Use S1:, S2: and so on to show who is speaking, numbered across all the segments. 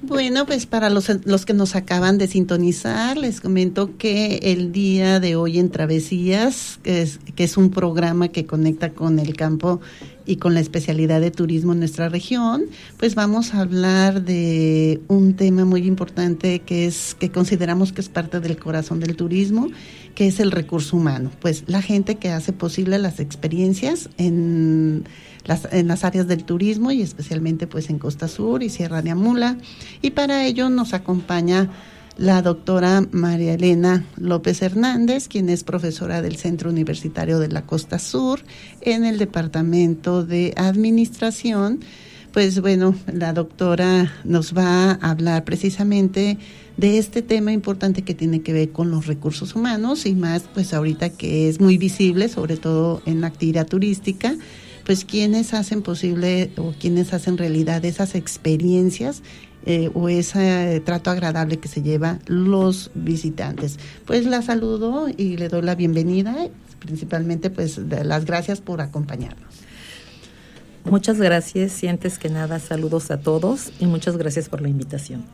S1: Bueno, pues para los que nos acaban de sintonizar, les comento que el día de hoy en Travesías, que es un programa que conecta con el campo y con la especialidad de turismo en nuestra región, pues vamos a hablar de un tema muy importante que consideramos que es parte del corazón del turismo, que es el recurso humano, pues la gente que hace posible las experiencias en las áreas del turismo y especialmente pues en Costa Sur y Sierra de Amula, y para ello nos acompaña la doctora María Elena López Hernández, quien es profesora del Centro Universitario de la Costa Sur en el Departamento de Administración. Pues bueno, la doctora nos va a hablar precisamente de este tema importante que tiene que ver con los recursos humanos y más pues ahorita que es muy visible, sobre todo en la actividad turística, pues quienes hacen posible o quienes hacen realidad esas experiencias o ese trato agradable que se lleva los visitantes. Pues la saludo y le doy la bienvenida, principalmente pues las gracias por acompañarnos.
S2: Muchas gracias y antes que nada saludos a todos y muchas gracias por la invitación.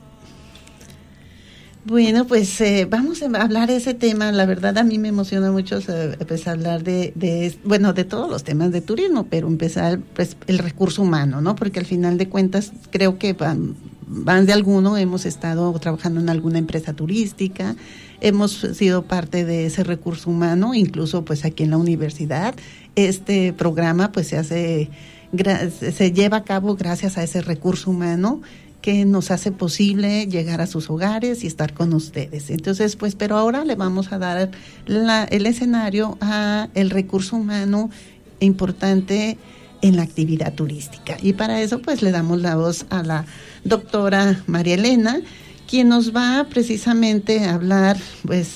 S1: Bueno, pues vamos a hablar de ese tema. La verdad a mí me emociona mucho pues hablar de todos los temas de turismo, pero empezar pues el recurso humano, ¿no? Porque al final de cuentas creo que más de alguno hemos estado trabajando en alguna empresa turística, hemos sido parte de ese recurso humano, incluso pues aquí en la universidad este programa pues se lleva a cabo gracias a ese recurso humano que nos hace posible llegar a sus hogares y estar con ustedes. Entonces, pues, pero ahora le vamos a dar el escenario a el recurso humano importante en la actividad turística. Y para eso, pues, le damos la voz a la doctora María Elena, quien nos va precisamente a hablar, pues,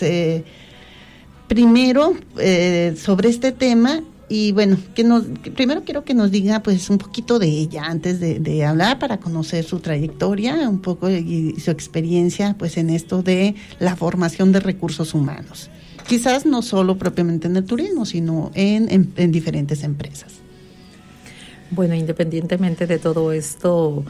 S1: primero sobre este tema. Y bueno, primero quiero que nos diga pues un poquito de ella antes de hablar, para conocer su trayectoria un poco y su experiencia pues en esto de la formación de recursos humanos. Quizás no solo propiamente en el turismo, sino en diferentes empresas.
S2: Bueno, independientemente de todo esto,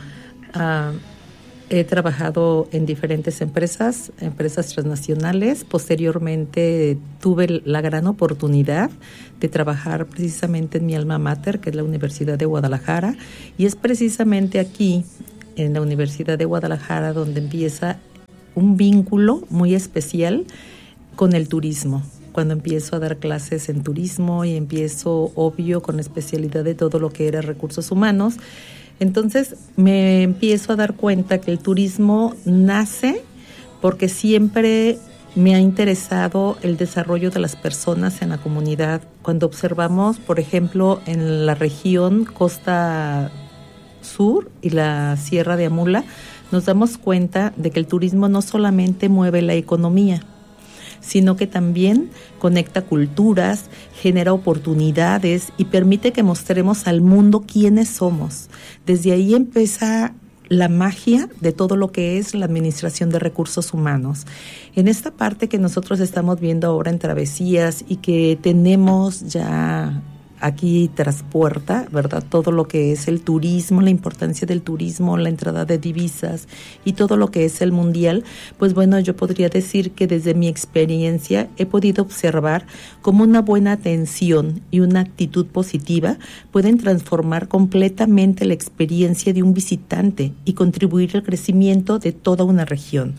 S2: he trabajado en diferentes empresas transnacionales. Posteriormente tuve la gran oportunidad de trabajar precisamente en mi alma mater, que es la Universidad de Guadalajara, y es precisamente aquí, en la Universidad de Guadalajara, donde empieza un vínculo muy especial con el turismo. Cuando empiezo a dar clases en turismo y empiezo, obvio, con la especialidad de todo lo que era recursos humanos. Entonces me empiezo a dar cuenta que el turismo nace porque siempre me ha interesado el desarrollo de las personas en la comunidad. Cuando observamos, por ejemplo, en la región Costa Sur y la Sierra de Amula, nos damos cuenta de que el turismo no solamente mueve la economía, sino que también conecta culturas, genera oportunidades y permite que mostremos al mundo quiénes somos. Desde ahí empieza la magia de todo lo que es la administración de recursos humanos. En esta parte que nosotros estamos viendo ahora en Travesías y que tenemos ya aquí tras puerta, ¿verdad? Todo lo que es el turismo, la importancia del turismo, la entrada de divisas y todo lo que es el mundial, pues bueno, yo podría decir que desde mi experiencia he podido observar cómo una buena atención y una actitud positiva pueden transformar completamente la experiencia de un visitante y contribuir al crecimiento de toda una región.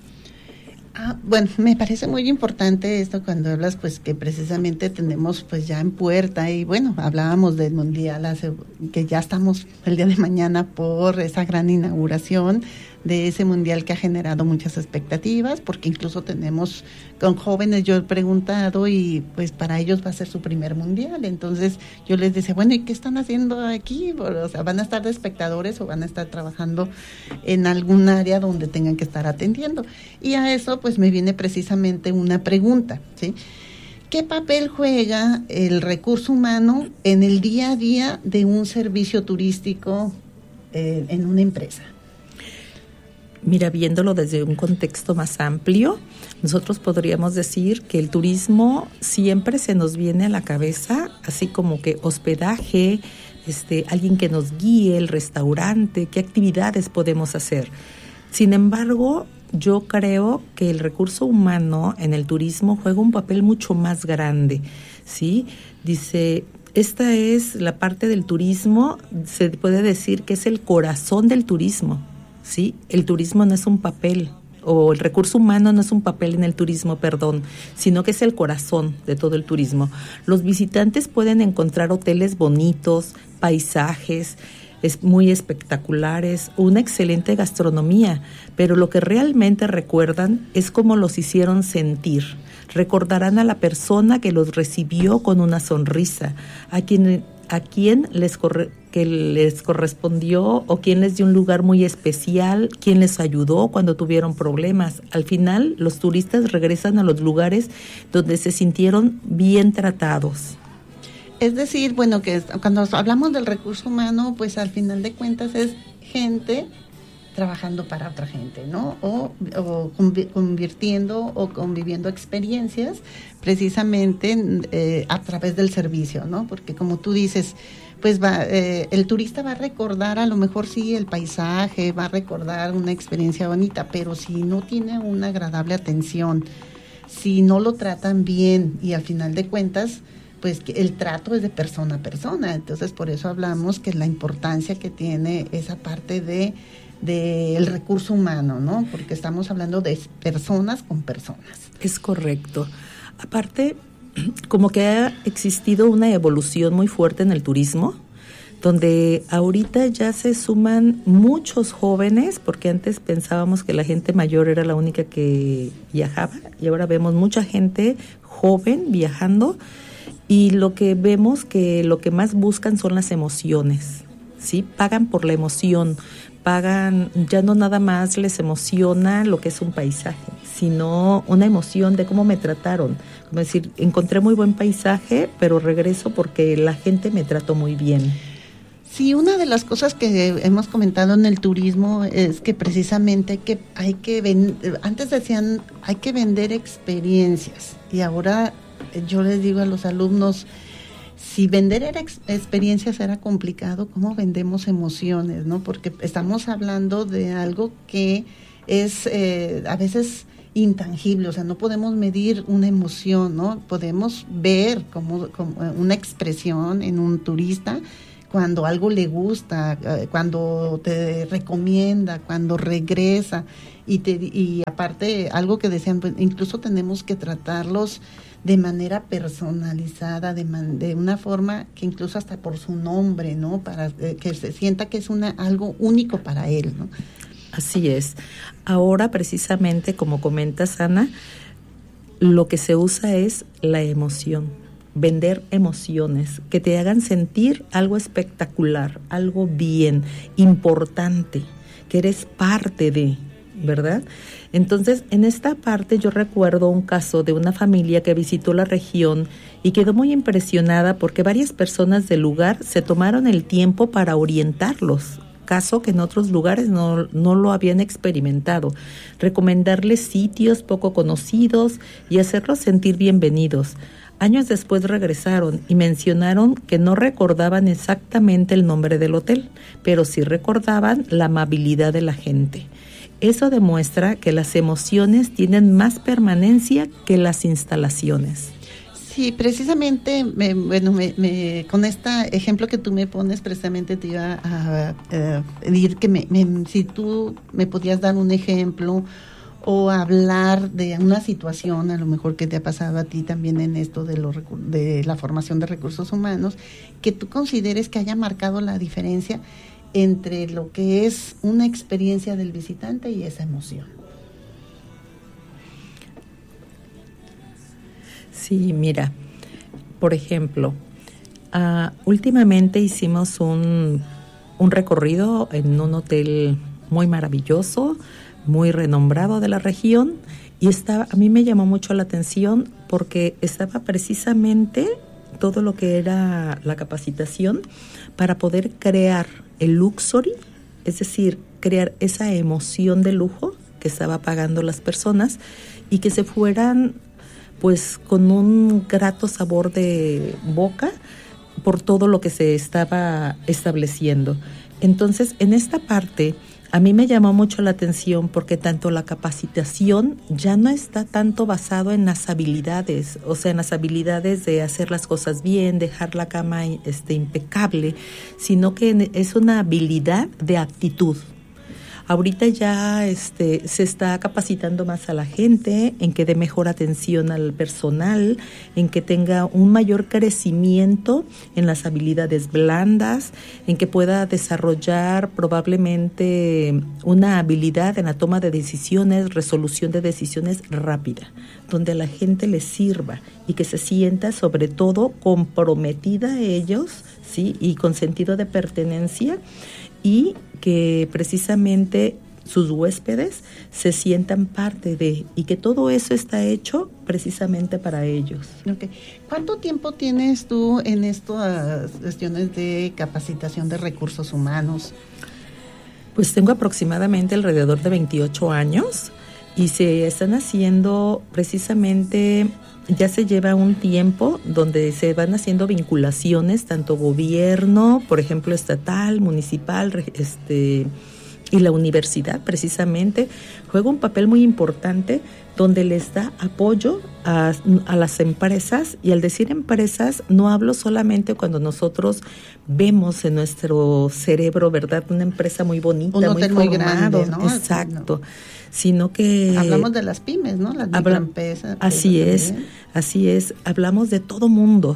S1: Bueno, me parece muy importante esto cuando hablas pues que precisamente tenemos pues ya en puerta y bueno, hablábamos del mundial que ya estamos el día de mañana por esa gran inauguración de ese mundial que ha generado muchas expectativas, porque incluso tenemos con jóvenes, yo he preguntado y pues para ellos va a ser su primer mundial, entonces yo les decía, bueno, ¿y qué están haciendo aquí? O sea, ¿van a estar de espectadores o van a estar trabajando en algún área donde tengan que estar atendiendo? Y a eso pues me viene precisamente una pregunta, ¿sí? ¿Qué papel juega el recurso humano en el día a día de un servicio turístico en una empresa?
S2: Mira, viéndolo desde un contexto más amplio, nosotros podríamos decir que el turismo siempre se nos viene a la cabeza, así como que hospedaje, alguien que nos guíe, el restaurante, qué actividades podemos hacer. Sin embargo, yo creo que el recurso humano en el turismo juega un papel mucho más grande, ¿sí? Dice, esta es la parte del turismo, se puede decir que es el corazón del turismo, ¿sí? El turismo no es un papel, o el recurso humano no es un papel en el turismo, sino que es el corazón de todo el turismo. Los visitantes pueden encontrar hoteles bonitos, paisajes muy espectaculares, una excelente gastronomía, pero lo que realmente recuerdan es cómo los hicieron sentir. Recordarán a la persona que los recibió con una sonrisa, a quien que les correspondió o quien les dio un lugar muy especial, quien les ayudó cuando tuvieron problemas. Al final, los turistas regresan a los lugares donde se sintieron bien tratados.
S1: Es decir, bueno, que cuando hablamos del recurso humano, pues al final de cuentas es gente trabajando para otra gente, ¿no? O convirtiendo o conviviendo experiencias precisamente a través del servicio, ¿no? Porque como tú dices, pues el turista va a recordar a lo mejor sí el paisaje, va a recordar una experiencia bonita, pero si no tiene una agradable atención, si no lo tratan bien y al final de cuentas, pues el trato es de persona a persona. Entonces por eso hablamos que la importancia que tiene esa parte del recurso humano, ¿no? Porque estamos hablando de personas con personas.
S2: Es correcto. Aparte, como que ha existido una evolución muy fuerte en el turismo, donde ahorita ya se suman muchos jóvenes, porque antes pensábamos que la gente mayor era la única que viajaba, y ahora vemos mucha gente joven viajando, y lo que vemos que lo que más buscan son las emociones, ¿sí? Pagan por la emoción, ya no nada más les emociona lo que es un paisaje, sino una emoción de cómo me trataron. Como decir, encontré muy buen paisaje, pero regreso porque la gente me trató muy bien.
S1: Sí, una de las cosas que hemos comentado en el turismo es que precisamente antes decían hay que vender experiencias, y ahora yo les digo a los alumnos, si vender experiencias era complicado, ¿cómo vendemos emociones, no? Porque estamos hablando de algo que es a veces intangible, o sea, no podemos medir una emoción, ¿no? Podemos ver como una expresión en un turista cuando algo le gusta, cuando te recomienda, cuando regresa, y aparte algo que decían, pues, incluso tenemos que tratarlos de manera personalizada, de una forma que incluso hasta por su nombre, ¿no? Para que se sienta que es algo único para él, ¿no?
S2: Así es. Ahora, precisamente, como comentas, Ana, lo que se usa es la emoción. Vender emociones que te hagan sentir algo espectacular, algo bien, importante, que eres parte de, ¿verdad? Entonces, en esta parte yo recuerdo un caso de una familia que visitó la región y quedó muy impresionada porque varias personas del lugar se tomaron el tiempo para orientarlos, caso que en otros lugares no lo habían experimentado, recomendarles sitios poco conocidos y hacerlos sentir bienvenidos. Años después regresaron y mencionaron que no recordaban exactamente el nombre del hotel, pero sí recordaban la amabilidad de la gente. Eso demuestra que las emociones tienen más permanencia que las instalaciones.
S1: Sí, precisamente, con este ejemplo que tú me pones, precisamente te iba a pedir que si tú me podías dar un ejemplo o hablar de una situación, a lo mejor que te ha pasado a ti también en esto de la formación de recursos humanos, que tú consideres que haya marcado la diferencia entre lo que es una experiencia del visitante y esa emoción.
S2: Sí, mira, por ejemplo, últimamente hicimos un recorrido en un hotel muy maravilloso, muy renombrado de la región, y a mí me llamó mucho la atención porque estaba precisamente todo lo que era la capacitación para poder crear el luxury, es decir, crear esa emoción de lujo que estaba pagando las personas y que se fueran pues con un grato sabor de boca por todo lo que se estaba estableciendo. Entonces, en esta parte A mí me llamó mucho la atención porque tanto la capacitación ya no está tanto basado en las habilidades, o sea, en las habilidades de hacer las cosas bien, dejar la cama impecable, sino que es una habilidad de actitud. Ahorita ya se está capacitando más a la gente en que dé mejor atención al personal, en que tenga un mayor crecimiento en las habilidades blandas, en que pueda desarrollar probablemente una habilidad en la toma de decisiones, resolución de decisiones rápida, donde a la gente les sirva y que se sienta sobre todo comprometida a ellos, ¿sí? Y con sentido de pertenencia, y que precisamente sus huéspedes se sientan parte de, y que todo eso está hecho precisamente para ellos.
S1: Okay. ¿Cuánto tiempo tienes tú en estas cuestiones de capacitación de recursos humanos?
S2: Pues tengo aproximadamente alrededor de 28 años y se están haciendo precisamente, ya se lleva un tiempo donde se van haciendo vinculaciones, tanto gobierno, por ejemplo, estatal, municipal, y la universidad precisamente juega un papel muy importante donde les da apoyo a las empresas. Y al decir empresas, no hablo solamente cuando nosotros vemos en nuestro cerebro, ¿verdad?, una empresa muy bonita, un hotel muy grande, ¿no? Exacto. No. Sino que
S1: hablamos de las pymes, ¿no? Las microempresas.
S2: Así es. Hablamos de todo mundo.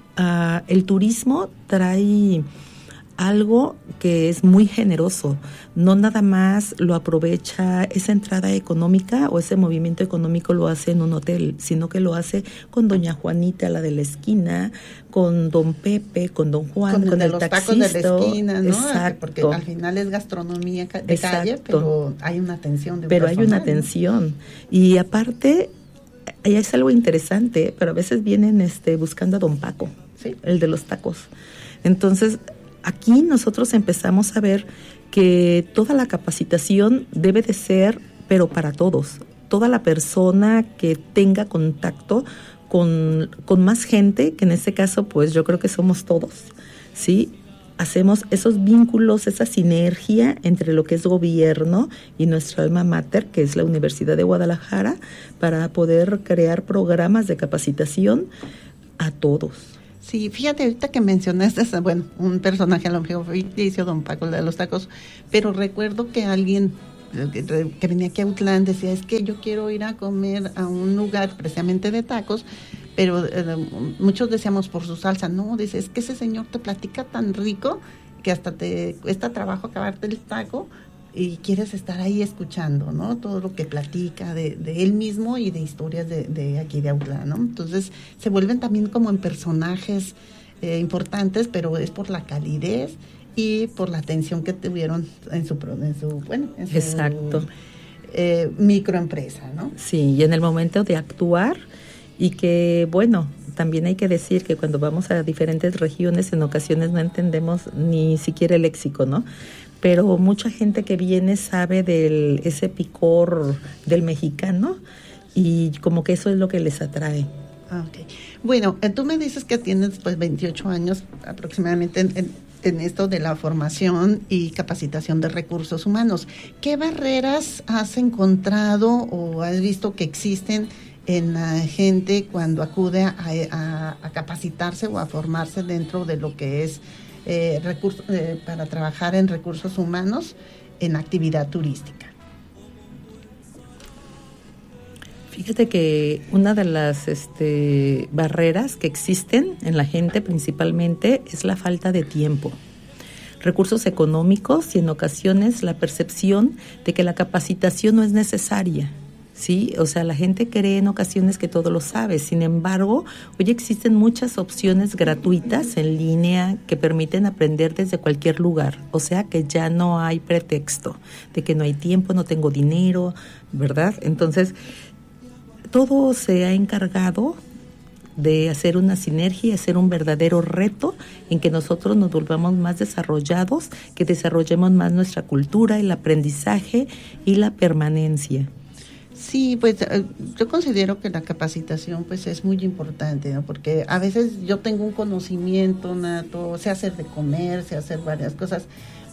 S2: El turismo trae algo que es muy generoso. No nada más lo aprovecha esa entrada económica o ese movimiento económico lo hace en un hotel, sino que lo hace con doña Juanita, la de la esquina, con don Pepe, con don Juan, con el taxista.
S1: Tacos de la esquina, ¿no?
S2: Exacto.
S1: Porque al final es gastronomía de calle, pero hay una atención de
S2: Pero hay una atención. Y aparte, ahí es algo interesante, pero a veces vienen buscando a don Paco, ¿sí?, el de los tacos. Entonces, aquí nosotros empezamos a ver que toda la capacitación debe de ser, pero para todos. Toda la persona que tenga contacto con más gente, que en este caso pues yo creo que somos todos, ¿sí? Hacemos esos vínculos, esa sinergia entre lo que es gobierno y nuestra alma mater, que es la Universidad de Guadalajara, para poder crear programas de capacitación a todos.
S1: Sí, fíjate, ahorita que mencionaste, bueno, un personaje a lo mejor ficticio, don Paco, el de los tacos, pero recuerdo que alguien que venía aquí a Autlán decía, es que yo quiero ir a comer a un lugar precisamente de tacos, pero muchos decíamos por su salsa, no, dice, es que ese señor te platica tan rico que hasta te cuesta trabajo acabarte el taco y quieres estar ahí escuchando, ¿no? Todo lo que platica de él mismo y de historias de aquí de Autlán, ¿no? Entonces se vuelven también como en personajes importantes, pero es por la calidez y por la atención que tuvieron en su
S2: Exacto.
S1: Microempresa, ¿no?
S2: Sí, y en el momento de actuar, y que, bueno, también hay que decir que cuando vamos a diferentes regiones en ocasiones no entendemos ni siquiera el léxico, ¿no? Pero mucha gente que viene sabe de ese picor del mexicano y como que eso es lo que les atrae.
S1: Okay. Bueno, tú me dices que tienes pues 28 años aproximadamente en esto de la formación y capacitación de recursos humanos. ¿Qué barreras has encontrado o has visto que existen en la gente cuando acude a capacitarse o a formarse dentro de lo que es para trabajar en recursos humanos en actividad turística?
S2: Fíjate que una de las barreras que existen en la gente principalmente es la falta de tiempo, recursos económicos y en ocasiones la percepción de que la capacitación no es necesaria. Sí, o sea, la gente cree en ocasiones que todo lo sabe. Sin embargo, hoy existen muchas opciones gratuitas en línea que permiten aprender desde cualquier lugar. O sea, que ya no hay pretexto de que no hay tiempo, no tengo dinero, ¿verdad? Entonces, todo se ha encargado de hacer una sinergia, hacer un verdadero reto en que nosotros nos volvamos más desarrollados, que desarrollemos más nuestra cultura, el aprendizaje y la permanencia.
S1: Sí, pues yo considero que la capacitación pues es muy importante, ¿no? Porque a veces yo tengo un conocimiento nato, sé hacer de comer, sé hacer varias cosas,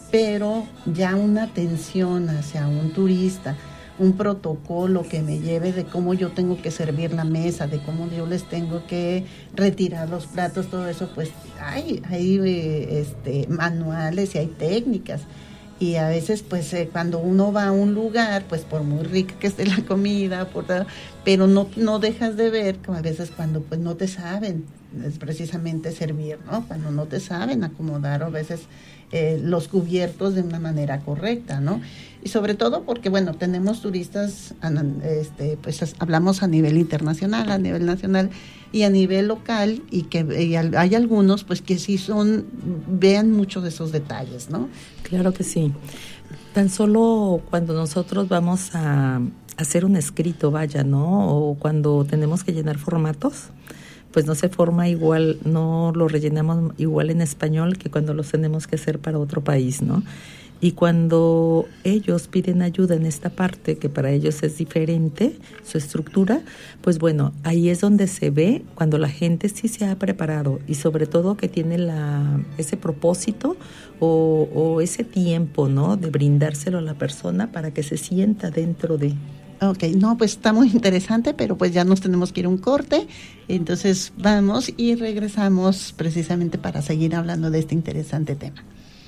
S1: pero ya una atención hacia un turista, un protocolo que me lleve de cómo yo tengo que servir la mesa, de cómo yo les tengo que retirar los platos, todo eso, pues hay manuales y hay técnicas. Y a veces, pues, cuando uno va a un lugar, pues, por muy rica que esté la comida, pero no dejas de ver que a veces cuando, pues, no te saben es precisamente servir, ¿no? Cuando no te saben acomodar, o a veces los cubiertos de una manera correcta, ¿no? Y sobre todo porque, bueno, tenemos turistas, pues, hablamos a nivel internacional, a nivel nacional y a nivel local, y hay algunos, pues, que sí vean muchos de esos detalles, ¿no?
S2: Claro que sí. Tan solo cuando nosotros vamos a hacer un escrito, vaya, ¿no? O cuando tenemos que llenar formatos, pues no se forma igual, no lo rellenamos igual en español que cuando los tenemos que hacer para otro país, ¿no? Y cuando ellos piden ayuda en esta parte, que para ellos es diferente su estructura, pues bueno, ahí es donde se ve cuando la gente sí se ha preparado y sobre todo que tiene ese propósito o ese tiempo, ¿no? De brindárselo a la persona para que se sienta dentro de...
S1: Ok, no, pues está muy interesante, pero pues ya nos tenemos que ir a un corte, entonces vamos y regresamos precisamente para seguir hablando de este interesante tema.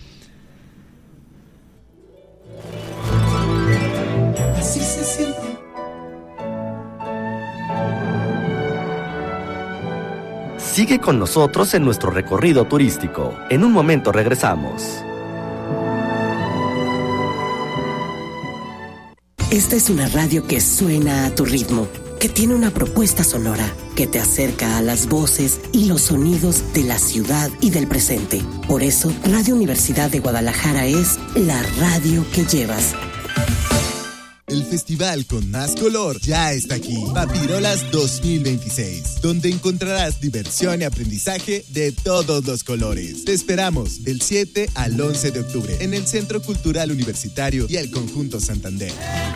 S3: Así se siente.
S4: Sigue con nosotros en nuestro recorrido turístico. En un momento regresamos.
S5: Esta es una radio que suena a tu ritmo, que tiene una propuesta sonora, que te acerca a las voces y los sonidos de la ciudad y del presente. Por eso, Radio Universidad de Guadalajara es la radio que llevas.
S3: El festival con más color ya está aquí. Papirolas 2026, donde encontrarás diversión y aprendizaje de todos los colores. Te esperamos del 7 al 11 de octubre en el Centro Cultural Universitario y el Conjunto Santander.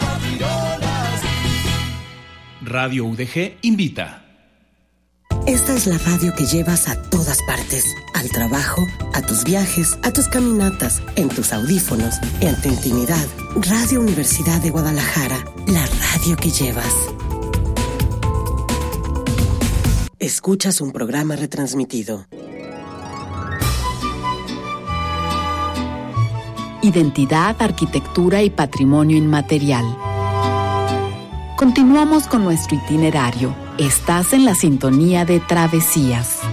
S6: Radio UDG invita.
S5: Esta es la radio que llevas a todas partes, al trabajo, a tus viajes, a tus caminatas, en tus audífonos, en tu intimidad. Radio Universidad de Guadalajara, la radio que llevas. Escuchas un programa retransmitido.
S7: Identidad, arquitectura y patrimonio inmaterial. Continuamos con nuestro itinerario. Estás en la sintonía de Travesías.